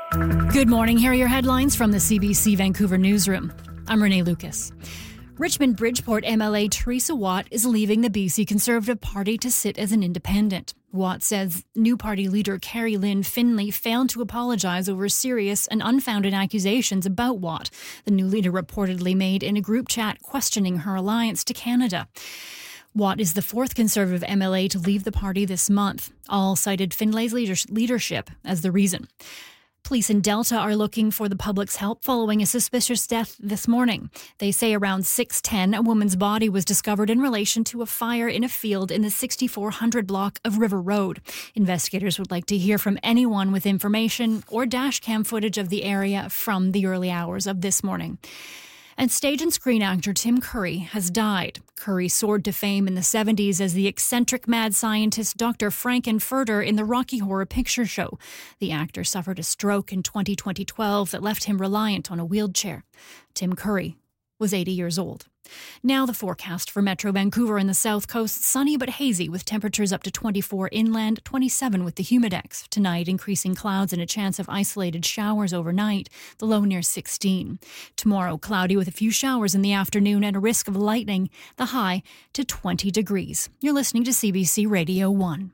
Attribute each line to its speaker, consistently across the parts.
Speaker 1: Good morning. Here are your headlines from the CBC Vancouver newsroom. I'm Renee Lucas. Richmond Bridgeport MLA Teresa Watt is leaving the BC Conservative Party to sit as an independent. Watt says new party leader Carrie Lynn Finlay failed to apologize over serious and unfounded accusations about Watt. The new leader reportedly made in a group chat questioning her alliance to Canada. Watt is the fourth Conservative MLA to leave the party this month. All cited Finlay's leadership as the reason. Police in Delta are looking for the public's help following a suspicious death this morning. They say around 6:10, a woman's body was discovered in relation to a fire in a field in the 6400 block of River Road. Investigators would like to hear from anyone with information or dash cam footage of the area from the early hours of this morning. And stage and screen actor Tim Curry has died. Curry soared to fame in the 70s as the eccentric mad scientist Dr. Frank-N-Furter in the Rocky Horror Picture Show. The actor suffered a stroke in 2012 that left him reliant on a wheelchair. Tim Curry was 80 years old. Now the forecast for Metro Vancouver and the South Coast, sunny but hazy with temperatures up to 24 inland, 27 with the humidex. Tonight, increasing clouds and a chance of isolated showers overnight, the low near 16. Tomorrow, cloudy with a few showers in the afternoon and a risk of lightning, the high to 20 degrees. You're listening to CBC Radio 1.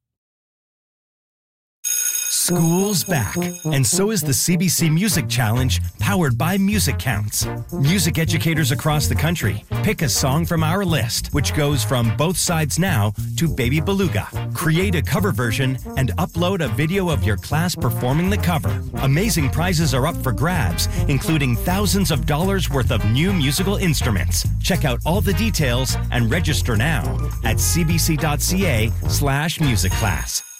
Speaker 2: School's back, and so is the CBC Music Challenge, powered by Music Counts. Music educators across the country pick a song from our list, which goes from Both Sides Now to Baby Beluga. Create a cover version and upload a video of your class performing the cover. Amazing prizes are up for grabs, including thousands of dollars worth of new musical instruments. Check out all the details and register now at cbc.ca/musicclass.